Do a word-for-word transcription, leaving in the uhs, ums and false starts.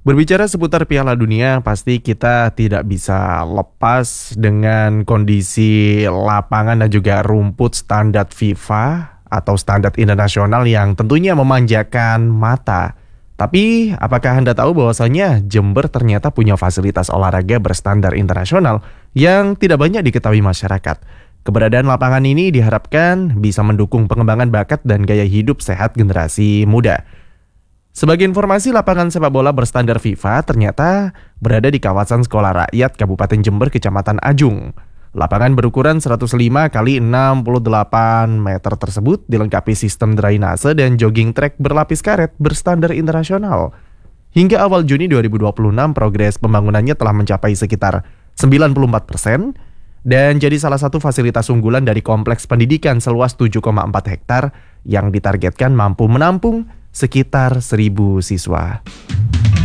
Berbicara seputar Piala Dunia, pasti kita tidak bisa lepas dengan kondisi lapangan dan juga rumput standar FIFA atau standar internasional yang tentunya memanjakan mata. Tapi, apakah Anda tahu bahwasanya Jember ternyata punya fasilitas olahraga berstandar internasional yang tidak banyak diketahui masyarakat? Keberadaan lapangan ini diharapkan bisa mendukung pengembangan bakat dan gaya hidup sehat generasi muda. Sebagai informasi, lapangan sepak bola berstandar FIFA ternyata berada di kawasan Sekolah Rakyat Kabupaten Jember, Kecamatan Ajung. Lapangan berukuran seratus lima kali enam puluh delapan meter tersebut dilengkapi sistem drainase dan jogging track berlapis karet berstandar internasional. Hingga awal Juni dua ribu dua puluh enam, progres pembangunannya telah mencapai sekitar sembilan puluh empat persen dan jadi salah satu fasilitas unggulan dari kompleks pendidikan seluas tujuh koma empat hektar yang ditargetkan mampu menampung sekitar seribu siswa.